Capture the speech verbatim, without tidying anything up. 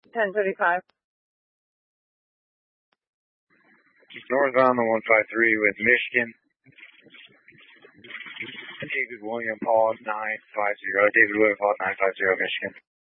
ten thirty-five. Northbound the one five three with Michigan. David William Paul nine five zero. David William Paul nine five zero, Michigan.